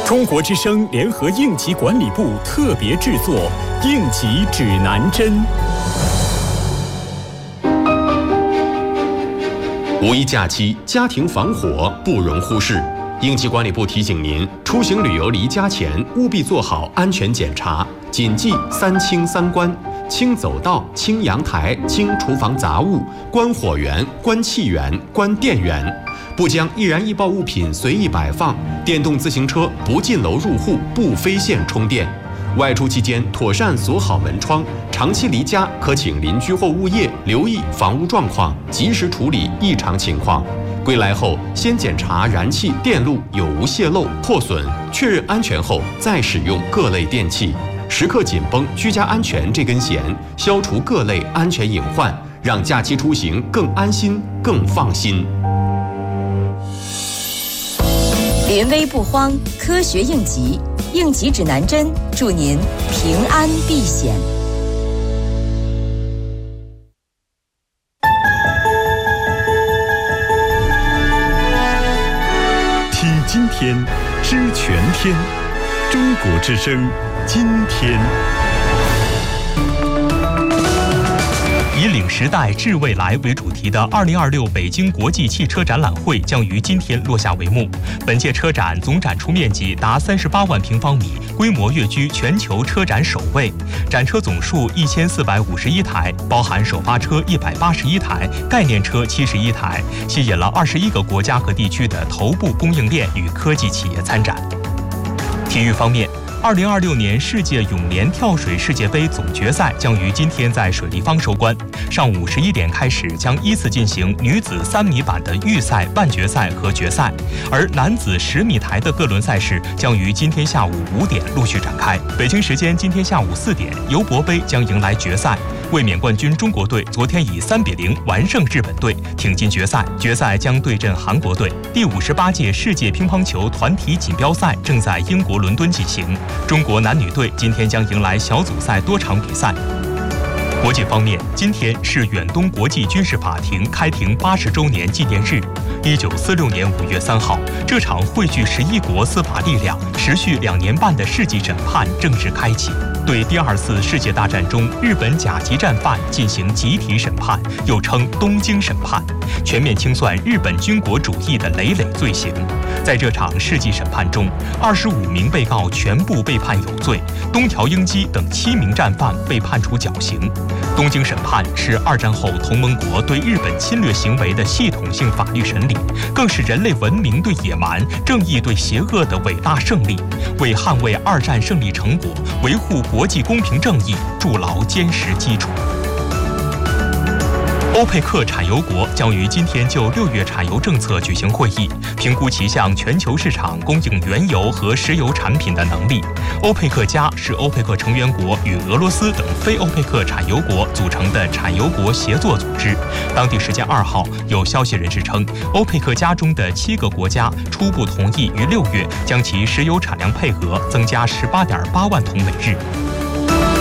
中国之声联合应急管理部特别制作《应急指南针》。 五一假期，家庭防火不容忽视。应急管理部提醒您，出行旅游离家前务必做好安全检查，谨记3清3关：清走道、清阳台、清厨房杂物，关火源、关气源、关电源。不将易燃易爆物品随意摆放，电动自行车不进楼入户，不飞线充电。外出期间妥善锁好门窗，长期离家可请邻居或物业留意房屋状况，及时处理异常情况。归来后先检查燃气电路有无泄漏破损，确认安全后再使用各类电器。时刻紧绷居家安全这根弦，消除各类安全隐患，让假期出行更安心更放心。 临危不慌，科学应急，应急指南针，祝您平安避险。 听今天，知全天，中国之声，今天。 以领时代致未来为主题的2026北京国际汽车展览会将于今天落下帷幕。本届车展总展出面积达38万平方米，规模跃居全球车展首位。展车总数1451台，包含首发车181台，概念车71台，吸引了21个国家和地区的头部供应链与科技企业参展。体育方面，2026年世界泳联跳水世界杯总决赛将于今天在水立方收官。上午11点开始，将依次进行女子3米板的预赛、半决赛和决赛，而男子10米台的各轮赛事将于今天下午5点陆续展开。北京时间今天下午4点，尤伯杯将迎来决赛。卫冕冠军中国队昨天以3-0完胜日本队，挺进决赛。决赛将对阵韩国队。第58届世界乒乓球团体锦标赛正在英国伦敦进行。中国男女队今天将迎来小组赛多场比赛。国际方面，今天是远东国际军事法庭开庭80周年纪念日。1946年5月3号，这场汇聚11国司法力量、持续2年半的世纪审判正式开启，对第2次世界大战中日本甲级战犯进行集体审判，又称东京审判，全面清算日本军国主义的累累罪行。在这场世纪审判中，25名被告全部被判有罪，东条英机等7名战犯被判处绞刑。东京审判是2战后同盟国对日本侵略行为的系统性法律审理，更是人类文明对野蛮、正义对邪恶的伟大胜利，为捍卫2战胜利成果、维护国际公平正义筑牢坚实基础。欧佩克产油国将于今天就6月产油政策举行会议，评估其向全球市场供应原油和石油产品的能力。欧佩克加是欧佩克成员国与俄罗斯等非欧佩克产油国组成的产油国协作组织。当地时间2号，有消息人士称，欧佩克加中的7个国家初步同意于6月将其石油产量配额增加18.8万桶每日。